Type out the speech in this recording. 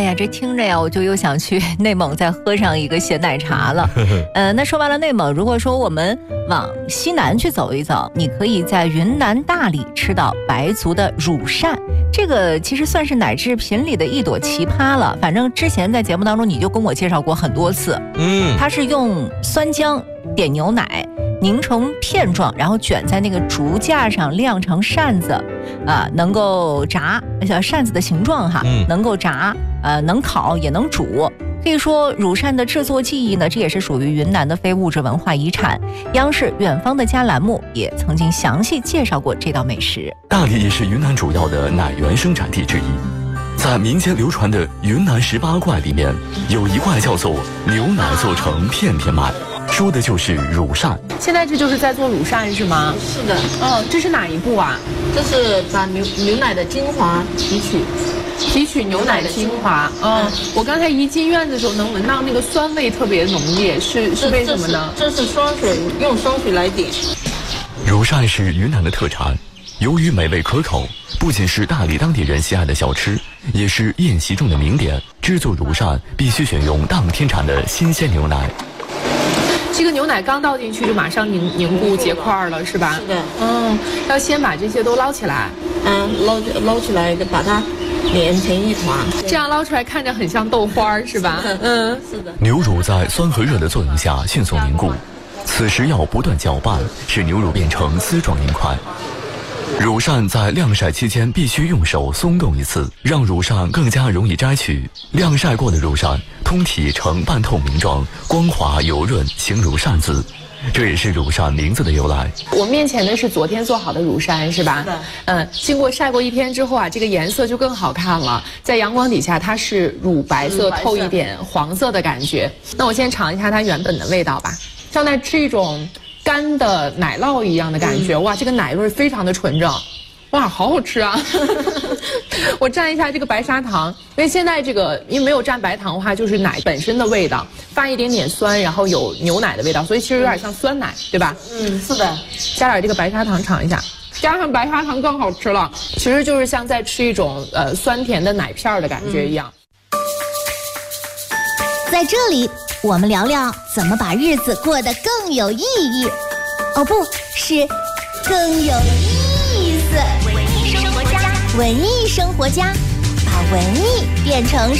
呀，这听着呀，我就又想去内蒙再喝上一个咸奶茶了。那说完了内蒙，如果说我们往西南去走一走，你可以在云南大理吃到白族的乳扇，这个其实算是奶制品里的一朵奇葩了。反正之前在节目当中你就跟我介绍过很多次。它是用酸浆点牛奶凝成片状，然后卷在那个竹架上晾成扇子，能够炸，扇子的形状哈，能够炸，能烤也能煮。可以说乳扇的制作技艺呢，这也是属于云南的非物质文化遗产。央视远方的家栏目也曾经详细介绍过这道美食。 大理也是云南主要的奶源生产地之一，在民间流传的云南18怪里面，有一怪叫做牛奶做成片片麦，说的就是乳扇。 现在这就是在做乳扇是吗？ 是的。 这是哪一步啊？ 这是把牛奶的精华提取牛奶的精华。 我刚才一进院子的时候能闻到那个酸味特别浓烈，是为什么呢？ 这是双水，用双水来点。 乳扇是云南的特产，由于美味可口，不仅是大理当地人喜爱的小吃，也是宴席中的名点。制作乳扇必须选用当天产的新鲜牛奶。 这个牛奶刚倒进去就马上凝固结块了，是吧？ 是的。 要先把这些都捞起来。 捞起来，把它连成一团。 这样捞出来看着很像豆花，是吧？ 是的。 牛乳在酸和热的作用下迅速凝固，此时要不断搅拌，使牛乳变成丝状凝块。乳扇在晾晒期间必须用手松动一次，让乳扇更加容易摘取。晾晒过的乳扇通体呈半透明状，光滑油润，形如扇子，这也是乳扇名字的由来。 我面前的是昨天做好的乳扇，是吧？经过晒过一天之后啊，这个颜色就更好看了。在阳光底下，它是乳白色透一点黄色的感觉。那我先尝一下它原本的味道吧，像在吃一种干的奶酪一样的感觉。哇，这个奶味非常的纯正，哇，好好吃啊！我蘸一下这个白砂糖，因为现在这个因为没有蘸白糖的话，就是奶本身的味道，发一点点酸，然后有牛奶的味道，所以其实有点像酸奶，对吧？ 是的。 加点这个白砂糖尝一下，加上白砂糖更好吃了，其实就是像在吃一种酸甜的奶片的感觉一样。 在这里，我们聊聊怎么把日子过得更有意义。哦，不是，更有意思。文艺生活家，把文艺变成